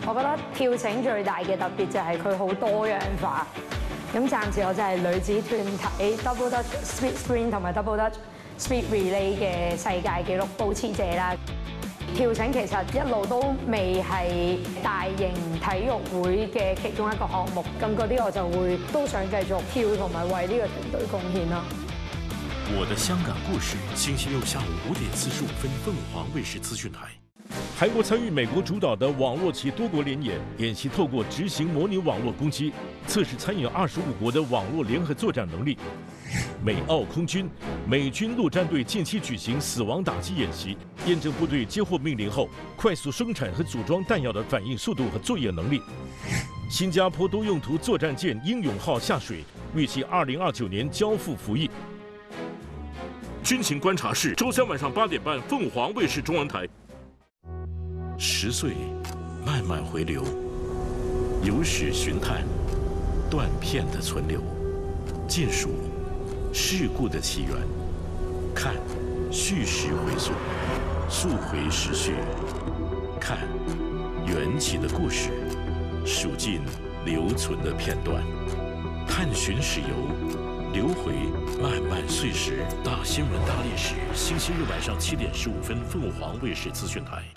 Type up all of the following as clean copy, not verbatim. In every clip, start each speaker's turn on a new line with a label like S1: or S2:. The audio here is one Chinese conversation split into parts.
S1: 我覺得跳繩最大嘅特別就係佢好多樣化。咁暫時我就係女子團體 Double Dutch Speed Sprint 同埋 Double Dutch Speed Relay 嘅世界紀錄保持者啦。跳繩其實一路都未係大型體育會嘅其中一個項目，咁嗰啲我就會都想繼續跳同埋為呢個團隊貢獻啦。
S2: 我的香港故事，星期六下午5點45分，鳳凰衛視資訊台。
S3: 韓國參與美國主導的網絡及多國聯演，演習透過執行模擬網絡攻擊，測試參與25國的網絡聯合作戰能力。美澳空軍、美軍陸戰隊近期舉行死亡打擊演習，驗證部隊接獲命令後快速生產和組裝彈藥的反應速度和作業能力。新加坡多用途作戰艦英勇號下水，預計2029年交付服役。軍情觀察室，周三晚上8點半，鳳凰衛視中文台。
S2: 10歲，慢慢回流，有史尋探，斷片的存留，盡數事故的起源，看敘事回溯，溯回時序，看緣起的故事，數盡留存的片段，探尋史遊，流回漫漫歲時。大新聞大歷史，星期日晚上7點15分，鳳凰衛視資訊台。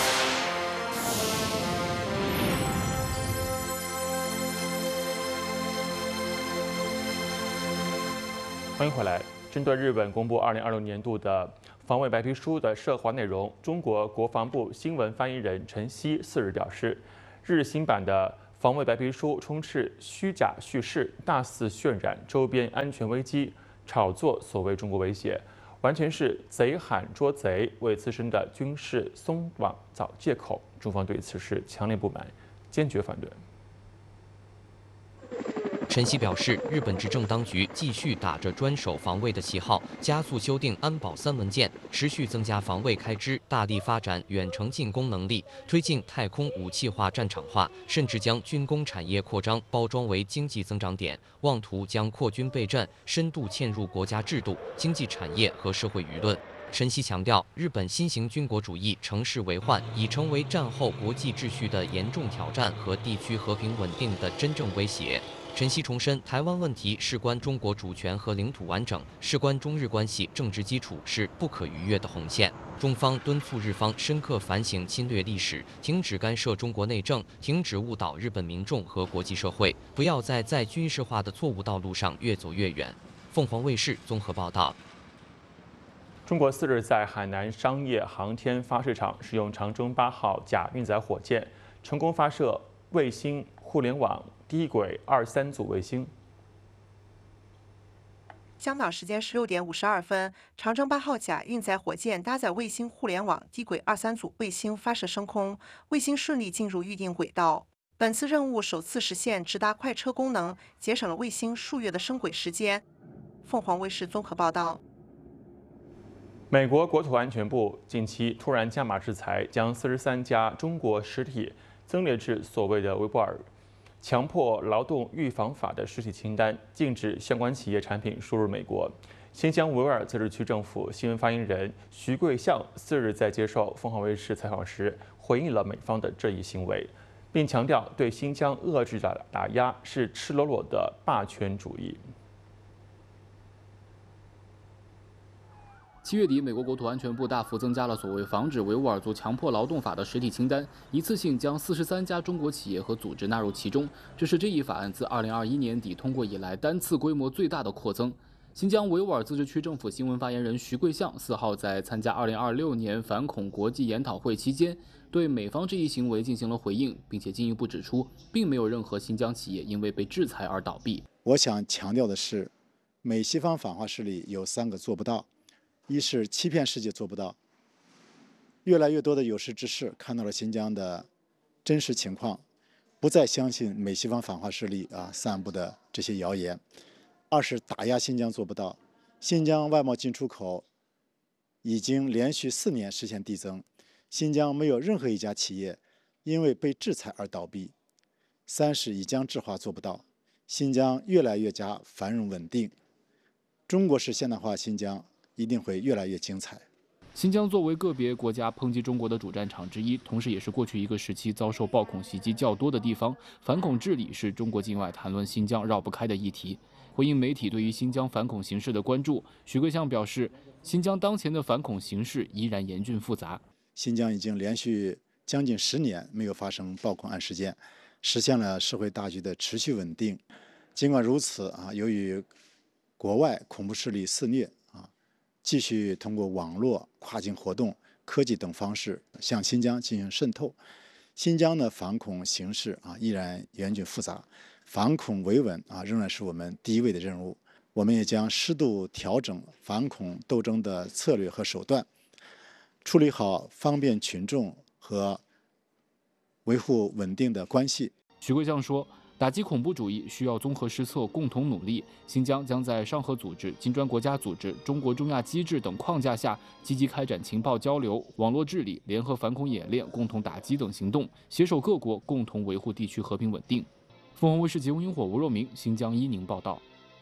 S4: 欢迎回来。针对日本公布2026年度的防卫白皮书的涉华内容，中国国防部新闻发言人陈希4日表示，日新版的防卫白皮书充斥虚假叙事，大肆渲染周边安全危机，炒作所谓中国威胁，完全是贼喊捉贼，为自身的军事松绑找借口。中方对此事强烈不满，坚决反对。
S5: 陈希表示，日本执政当局继续打着专守防卫的旗号，加速修订安保3文件，持续增加防卫开支，大力发展远程进攻能力，推进太空武器化、战场化，甚至将军工产业扩张包装为经济增长点，妄图将扩军备战深度嵌入国家制度、经济产业和社会舆论。陈希强调，日本新型军国主义乘势为患，已成为战后国际秩序的严重挑战和地区和平稳定的真正威胁。陈希重申，台湾问题事关中国主权和领土完整，事关中日关系政治基础，是不可逾越的红线。中方敦促日方深刻反省侵略历史，停止干涉中国内政，停止误导日本民众和国际社会，不要在军事化的错误道路上越走越远。凤凰卫视综合报道。
S4: 中国4日在海南商业航天发射场使用长征8号甲运载火箭，成功发射卫星互联网低轨23组卫星。
S6: 香港时间16点52分，长征8号甲运载火箭搭载卫星互联网低轨23组卫星发射升空，卫星顺利进入预定轨道。本次任务首次实现直达快车功能，节省了卫星数月的升轨时间。凤凰卫视综合报道。
S4: 美国国土安全部近期突然加码制裁，将43家中国实体增列至所谓的维吾尔强迫劳动预防法的实体清单，禁止相关企业产品输入美国。新疆维吾尔自治区政府新闻发言人徐桂相4日在接受凤凰卫视采访时，回应了美方的这一行为，并强调对新疆遏制的打压是赤裸裸的霸权主义。
S7: 7月底，美国国土安全部大幅增加了所谓防止维吾尔族强迫劳动法的实体清单，一次性将43家中国企业和组织纳入其中。这是这一法案自2021年底通过以来单次规模最大的扩增。新疆维吾尔自治区政府新闻发言人徐桂相4号在参加2026年反恐国际研讨会期间，对美方这一行为进行了回应，并且进一步指出，并没有任何新疆企业因为被制裁而倒闭。
S8: 我想强调的是，美西方反华势力有3个做不到。一是欺骗世界做不到，越来越多的有识之士看到了新疆的真实情况，不再相信美西方反华势力散布的这些谣言。二是打压新疆做不到，新疆外贸进出口已经连续4年实现递增，新疆没有任何一家企业因为被制裁而倒闭。三是以疆制华做不到，新疆越来越加繁荣稳定，中国式现代化新疆一定会越来越精彩。
S7: 新疆作为个别国家抨击中国的主战场之一，同时也是过去一个时期遭受暴恐袭击较多的地方，反恐治理是中国境外谈论新疆绕不开的议题。回应媒体对于新疆反恐形势的关注，许贵相表示，新疆当前的反恐形势依然严峻复杂。
S8: 新疆已经连续将近10年没有发生暴恐案事件，实现了社会大局的持续稳定。尽管如此由于国外恐怖势力肆虐继续通过网络、跨境活动、科技等方式向新疆进行渗透。新疆的反恐形势依然严峻复杂，反恐维稳仍然是我们第一位的任务。我们也将适度调整反恐斗争的策略和手段，处理好方便群众和维护稳定的关系。
S7: 许贵相说，打击恐怖主义需要综合施策，共同努力。新疆将在上合组织、金砖国家组织、中国中亚机制等框架下，积极开展情报交流、网络治理、联合反恐演练、共同打击等行动，携手各国共同维护地区和平稳定。凤凰卫视节目萤火吴若明，新疆伊宁报道。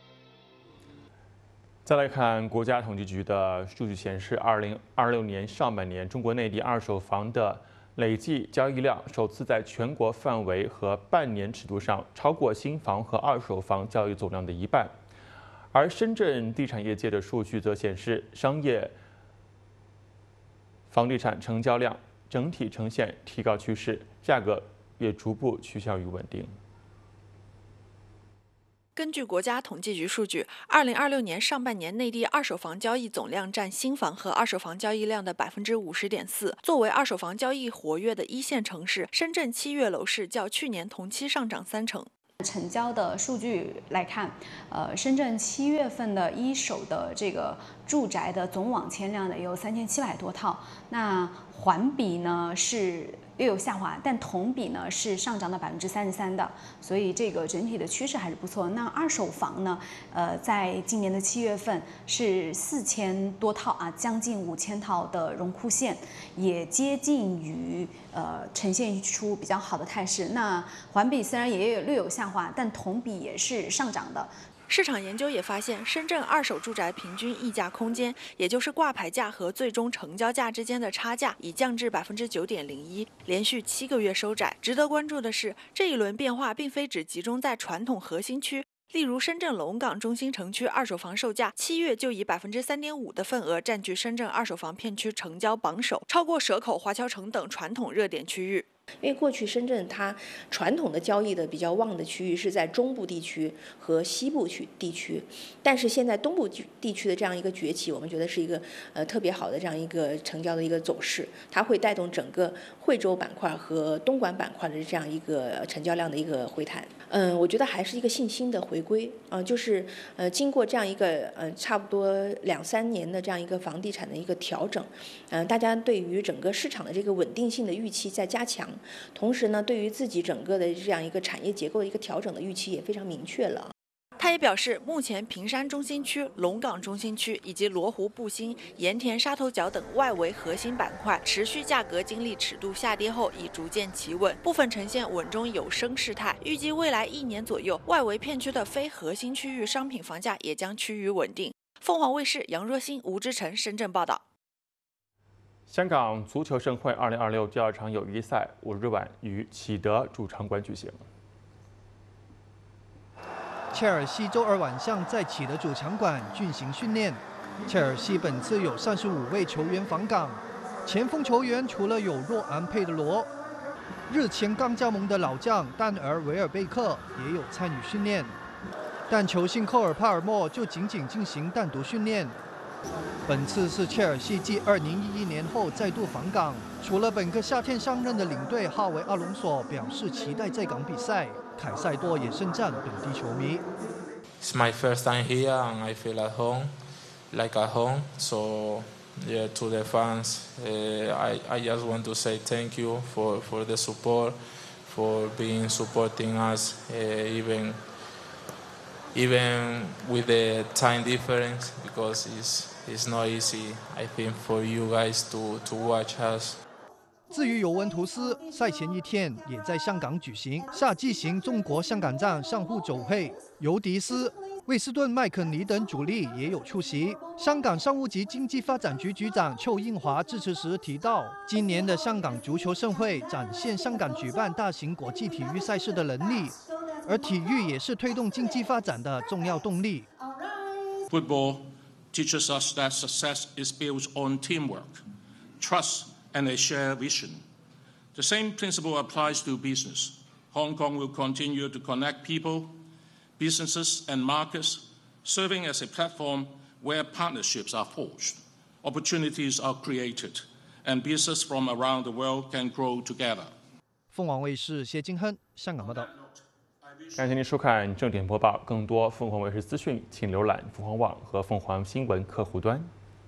S4: 再来看国家统计局的数据显示，2026年上半年，中国内地二手房的累计交易量首次在全国范围和半年尺度上超过新房和二手房交易总量的一半。而深圳地产业界的数据则显示，商业房地产成交量整体呈现提高趋势，价格也逐步趋向于稳定。
S9: 根据国家统计局数据，2026年上半年内地二手房交易总量占新房和二手房交易量的50.4%。作为二手房交易活跃的一线城市，深圳7月楼市较去年同期上涨3成。
S10: 成交的数据来看，深圳7月份的一手的这个住宅的总网签量呢有3700多套，那环比呢是略有下滑，但同比呢是上涨了33%的，所以这个整体的趋势还是不错。那二手房呢，在今年的7月份是4000多套将近5000套的荣枯线，也接近于呈现出比较好的态势。那环比虽然也略有下滑，但同比也是上涨的。
S9: 市场研究也发现，深圳二手住宅平均溢价空间，也就是挂牌价和最终成交价之间的差价，已降至9.01%，连续7个月收窄。值得关注的是，这一轮变化并非只集中在传统核心区。例如，深圳龙岗中心城区二手房售价7月就以3.5%的份额占据深圳二手房片区成交榜首，超过蛇口、华侨城等传统热点区域。
S11: 因为过去深圳它传统的交易的比较旺的区域是在中部地区和西部地区，但是现在东部地区的这样一个崛起，我们觉得是一个特别好的这样一个成交的一个走势，它会带动整个惠州板块和东莞板块的这样一个成交量的一个回弹。我觉得还是一个信心的回归就是经过这样一个差不多2-3年的这样一个房地产的一个调整，大家对于整个市场的这个稳定性的预期在加强。同时呢，对于自己整个的这样一个产业结构的一个调整的预期也非常明确了。
S9: 他也表示，目前坪山中心区、龙岗中心区以及罗湖布心、盐田沙头角等外围核心板块，持续价格经历尺度下跌后已逐渐企稳，部分呈现稳中有升势态。预计未来1年左右，外围片区的非核心区域商品房价也将趋于稳定。凤凰卫视杨若欣、吴志成深圳报道。
S4: 香港足球盛会2026第2场友谊赛5日晚于启德主场馆举行。
S12: 切尔西周二晚上在启德主场馆进行训练。切尔西本次有35位球员访港，前锋球员除了有洛安佩德罗，日前刚加盟的老将丹尔维尔贝克也有参与训练，但球星寇尔帕尔默就仅仅进行单独训练。本次是切尔西继2011年后再度访港，除了本个夏天上任的领队哈维·阿隆索表示期待在港比赛，凯塞多也盛赞本地球迷。
S13: It's my first time here and I feel at home, like at home. So yeah, to the fans, I just want to say thank you for the support, for being supporting us, even with the time difference, because it's not easy, I think, for you guys to watch us.
S12: 至于尤文图斯，赛前一天也在香港举行夏季型中国香港站上沪酒会，尤迪斯、 惠斯顿、麦肯尼等主力也有出席。香港商务及经济发展局局长邱应华致辞时提到，今年的香港足球盛会展现香港举办大型国际体育赛事的能力，而体育也是推动经济发展的重要动力。
S14: Football teaches us that success is built on teamwork, trust, and a shared vision. The same principle applies to business. Hong Kong will continue to connect people, businesses, and markets, serving as a platform where partnerships are forged, opportunities are created, and business from around the world can grow together.
S12: 凤凰卫视谢金亨香港报道。
S4: 感谢您收看正点播报，更多凤凰卫视资讯，请浏览凤凰网和凤凰新闻客户端。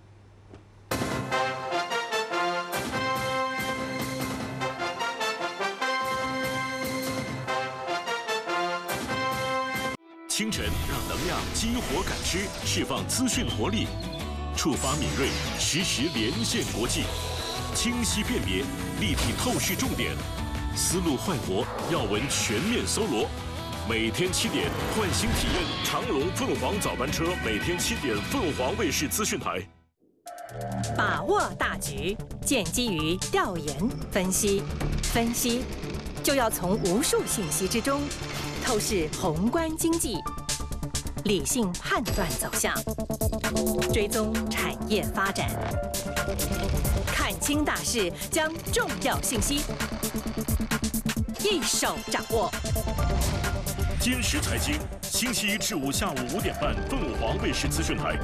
S2: 清晨让能量激活感知，释放资讯活力，触发敏锐，实时连线国际，清晰辨别，立体透视重点，思路焕活，要闻全面搜罗。每天7点，换新体验长龙凤凰早班车，每天7点，凤凰卫视资讯台。
S15: 把握大局，建基于调研分析，分析就要从无数信息之中透视宏观经济，理性判断走向，追踪产业发展，看清大势，将重要信息一手掌握。
S2: 今时财经，星期1至5下午5点半，凤凰卫视资讯台。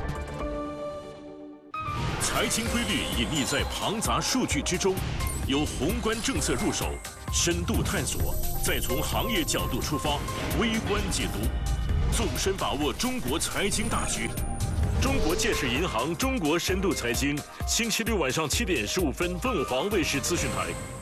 S2: 财经规律隐匿在庞杂数据之中，由宏观政策入手，深度探索，再从行业角度出发，微观解读，纵深把握中国财经大局。中国建设银行中国深度财经，星期6晚上7点15分，凤凰卫视资讯台。